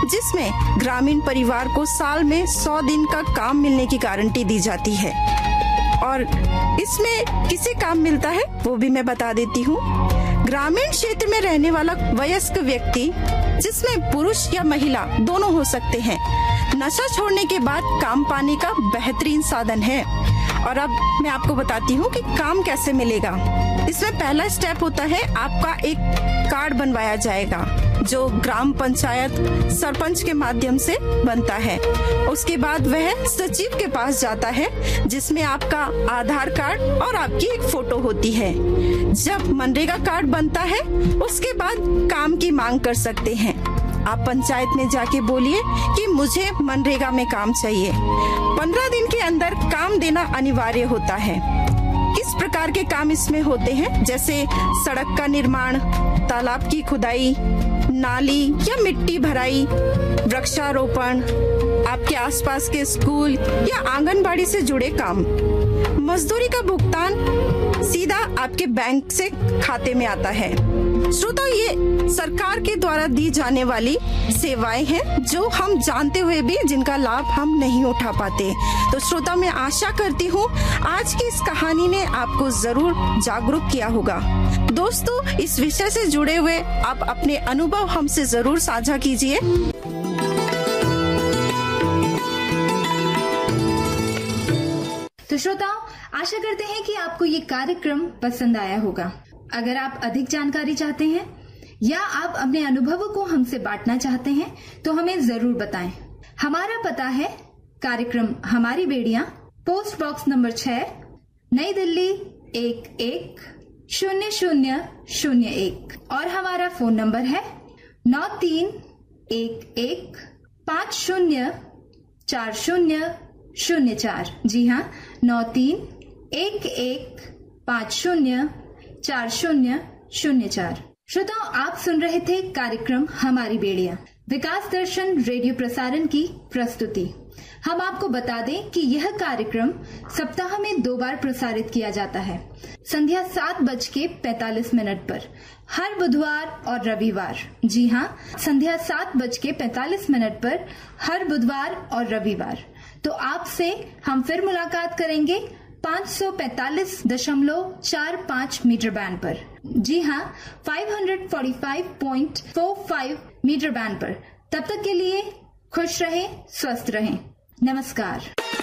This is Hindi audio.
जिसमें ग्रामीण परिवार को साल में 100 दिन का काम मिलने की गारंटी दी जाती है। और इसमें किसे काम मिलता है वो भी मैं बता देती हूँ। ग्रामीण क्षेत्र में रहने वाला वयस्क व्यक्ति, जिसमें पुरुष या महिला दोनों हो सकते हैं, नशा छोड़ने के बाद काम पाने का बेहतरीन साधन है। और अब मैं आपको बताती हूँ कि काम कैसे मिलेगा। इसमें पहला स्टेप होता है, आपका एक कार्ड बनवाया जाएगा जो ग्राम पंचायत सरपंच के माध्यम से बनता है। उसके बाद वह सचिव के पास जाता है, जिसमें आपका आधार कार्ड और आपकी एक फोटो होती है। जब मनरेगा कार्ड बनता है उसके बाद काम की मांग कर सकते हैं। आप पंचायत में जाके बोलिए कि मुझे मनरेगा में काम चाहिए। 15 दिन के अंदर काम देना अनिवार्य होता है। किस प्रकार के काम इसमें होते हैं, जैसे सड़क का निर्माण, तालाब की खुदाई, नाली या मिट्टी भराई, वृक्षारोपण, आपके आसपास के स्कूल या आंगनबाड़ी से जुड़े काम। मजदूरी का भुगतान सीधा आपके बैंक से खाते में आता है। श्रोता, ये सरकार के द्वारा दी जाने वाली सेवाएं हैं जो हम जानते हुए भी जिनका लाभ हम नहीं उठा पाते। तो श्रोता, मैं आशा करती हूँ आज की इस कहानी ने आपको जरूर जागरूक किया होगा। दोस्तों, इस विषय से जुड़े हुए आप अपने अनुभव हमसे जरूर साझा कीजिए। तो श्रोताओं, आशा करते हैं कि आपको ये कार्यक्रम पसंद आया होगा। अगर आप अधिक जानकारी चाहते हैं या आप अपने अनुभवों को हमसे बांटना चाहते हैं तो हमें जरूर बताएं। हमारा पता है कार्यक्रम हमारी बेड़ियां, पोस्ट बॉक्स नंबर 6, नई दिल्ली 110001 और हमारा फोन नंबर है 9311504004। जी हाँ, 9311504004। श्रोताओं, आप सुन रहे थे कार्यक्रम हमारी बेड़ियां, विकास दर्शन रेडियो प्रसारण की प्रस्तुति। हम आपको बता दें कि यह कार्यक्रम सप्ताह में 2 बार प्रसारित किया जाता है, संध्या 7:45 पर हर बुधवार और रविवार। जी हाँ, संध्या 7:45 पर हर बुधवार और रविवार। तो आपसे हम फिर मुलाकात करेंगे 545.45 मीटर बैंड पर। जी हाँ, 545.45 मीटर बैंड पर। तब तक के लिए खुश रहें, स्वस्थ रहें। नमस्कार।